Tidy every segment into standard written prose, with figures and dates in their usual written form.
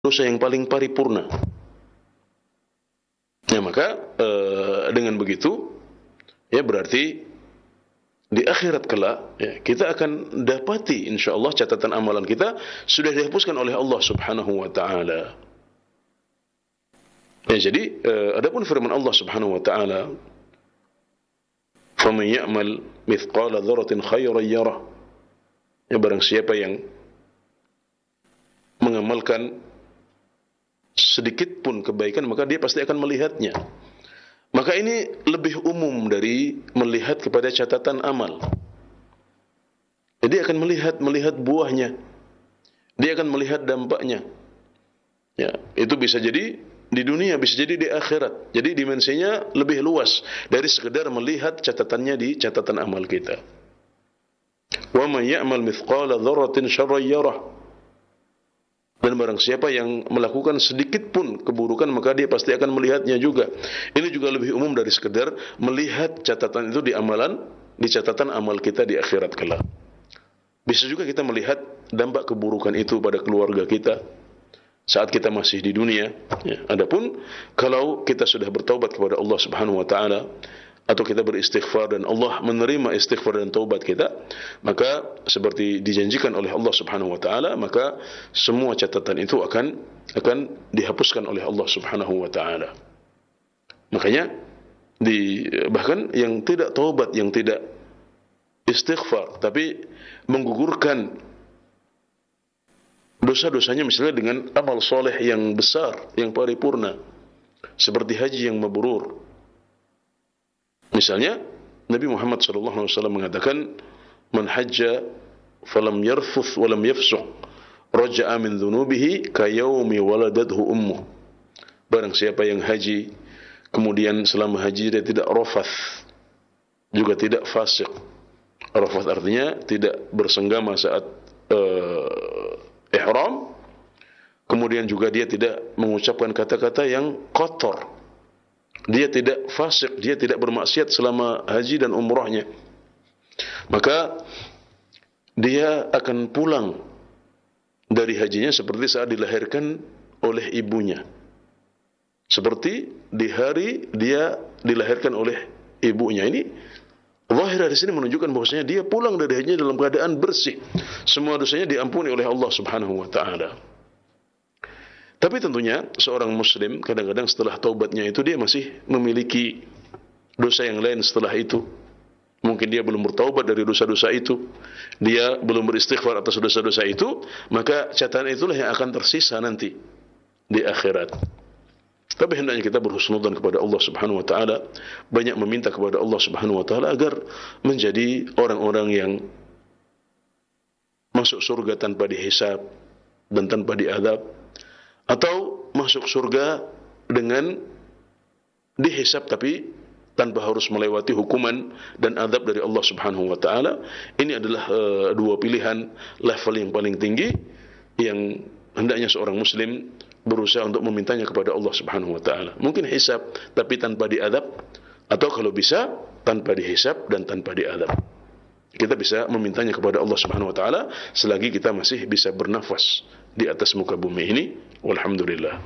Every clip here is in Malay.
dosa yang paling paripurna. Ya, maka dengan begitu, ya berarti di akhirat kelak, ya, kita akan dapati insyaallah catatan amalan kita sudah dihapuskan oleh Allah Subhanahu wa taala. Ya, jadi adapun firman Allah Subhanahu wa taala, "Faman ya'mal mithqala dzarratin khairan yarah." Ya, barang siapa yang mengamalkan sedikit pun kebaikan, maka dia pasti akan melihatnya. Maka ini lebih umum dari melihat kepada catatan amal. Jadi akan melihat buahnya. Dia akan melihat dampaknya. Ya, itu bisa jadi di dunia, bisa jadi di akhirat. Jadi dimensinya lebih luas dari sekedar melihat catatannya di catatan amal kita. Wa man ya'mal mithqala dzarratin syarran yarah. Dan barang siapa yang melakukan sedikit pun keburukan, maka dia pasti akan melihatnya juga. Ini juga lebih umum dari sekedar melihat catatan itu di amalan, di catatan amal kita di akhirat kelak. Bisa juga kita melihat dampak keburukan itu pada keluarga kita saat kita masih di dunia. Ya. Adapun kalau kita sudah bertaubat kepada Allah Subhanahu wa taala, atau kita beristighfar dan Allah menerima istighfar dan taubat kita, maka seperti dijanjikan oleh Allah Subhanahu wa taala, maka semua catatan itu akan dihapuskan oleh Allah Subhanahu wa taala. Makanya bahkan yang tidak taubat, yang tidak istighfar tapi menggugurkan dosa-dosanya misalnya dengan amal soleh yang besar, yang paripurna, seperti haji yang mabrur. Misalnya Nabi Muhammad SAW mengatakan, "Man hajja falam yarfuth walam yafsuq, raja'a min dhunubihi kayaumi waladadhu ummuh." Barang siapa yang haji, kemudian selama haji dia tidak rafath, juga tidak fasik. Rafath artinya tidak bersenggama saat ihram, kemudian juga dia tidak mengucapkan kata-kata yang kotor. Dia tidak fasik, dia tidak bermaksiat selama haji dan umrahnya. Maka dia akan pulang dari hajinya seperti saat dilahirkan oleh ibunya. Seperti di hari dia dilahirkan oleh ibunya. Ini zahir dari sini menunjukkan bahwasanya dia pulang dari hajinya dalam keadaan bersih. Semua dosanya diampuni oleh Allah Subhanahu wa taala. Tapi tentunya seorang muslim kadang-kadang setelah taubatnya itu dia masih memiliki dosa yang lain setelah itu. Mungkin dia belum bertaubat dari dosa-dosa itu, dia belum beristighfar atas dosa-dosa itu, maka catatan itulah yang akan tersisa nanti di akhirat. Tapi hendaknya kita berhusnudzon kepada Allah Subhanahu wa taala, banyak meminta kepada Allah Subhanahu wa taala agar menjadi orang-orang yang masuk surga tanpa dihisab dan tanpa diazab, atau masuk surga dengan dihisab tapi tanpa harus melewati hukuman dan azab dari Allah Subhanahu wa taala. Ini adalah dua pilihan level yang paling tinggi yang hendaknya seorang muslim berusaha untuk memintanya kepada Allah Subhanahu wa taala. Mungkin hisab tapi tanpa diazab, atau kalau bisa tanpa dihisab dan tanpa diazab. Kita bisa memintanya kepada Allah Subhanahu wa taala selagi kita masih bisa bernafas di atas muka bumi ini. Walhamdulillah.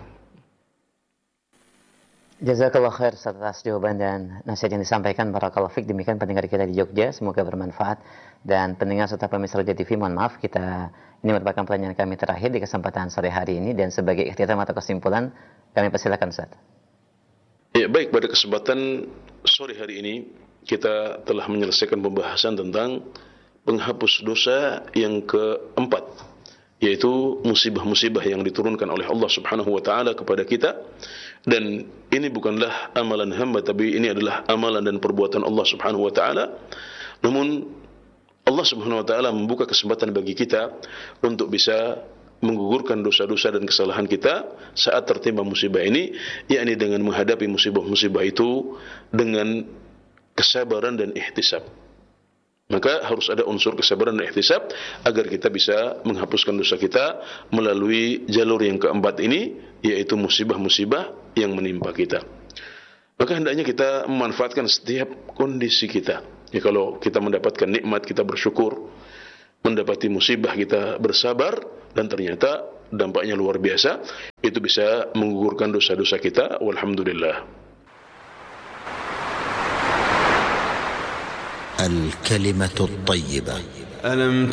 Jazakallah khair atas jawaban dan nasihat yang disampaikan. Barakallahu fiik. Demikian pendengar kita di Jogja, semoga bermanfaat. Dan pendengar serta pemirsa Roja TV, mohon maaf, ini merupakan pertanyaan kami terakhir di kesempatan sore hari ini, dan sebagai ikhtitam atau kesimpulan kami persilakan Ustaz. Ya, baik, pada kesempatan sore hari ini kita telah menyelesaikan pembahasan tentang penghapus dosa yang keempat, yaitu musibah-musibah yang diturunkan oleh Allah Subhanahu wa taala kepada kita. Dan ini bukanlah amalan hamba, tapi ini adalah amalan dan perbuatan Allah Subhanahu wa taala. Namun Allah Subhanahu wa taala membuka kesempatan bagi kita untuk bisa menggugurkan dosa-dosa dan kesalahan kita saat tertimpa musibah ini, yakni dengan menghadapi musibah-musibah itu dengan kesabaran dan ihtisab. Maka harus ada unsur kesabaran dan ihtisab agar kita bisa menghapuskan dosa kita melalui jalur yang keempat ini, yaitu musibah-musibah yang menimpa kita. Maka hendaknya kita memanfaatkan setiap kondisi kita. Ya, kalau kita mendapatkan nikmat kita bersyukur, mendapati musibah kita bersabar, dan ternyata dampaknya luar biasa. Itu bisa menggugurkan dosa-dosa kita. Walhamdulillah. Al-kalimatu at-tayyibah.